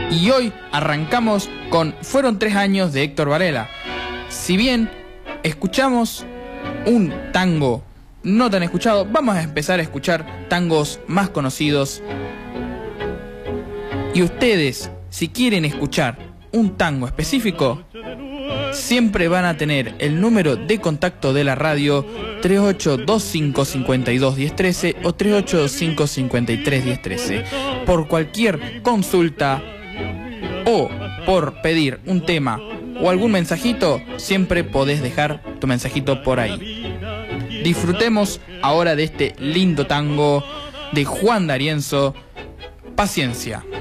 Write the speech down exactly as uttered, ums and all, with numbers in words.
Y hoy arrancamos con Fueron tres años de Héctor Varela. Si bien escuchamos un tango no tan escuchado, vamos a empezar a escuchar tangos más conocidos. Y ustedes, si quieren escuchar un tango específico, siempre van a tener el número de contacto de la radio tres ocho dos cinco cinco dos uno cero uno tres o tres ocho dos cinco cinco tres uno cero uno tres. Por cualquier consulta o por pedir un tema o algún mensajito, siempre podés dejar tu mensajito por ahí. Disfrutemos ahora de este lindo tango de Juan D'Arienzo, Paciencia.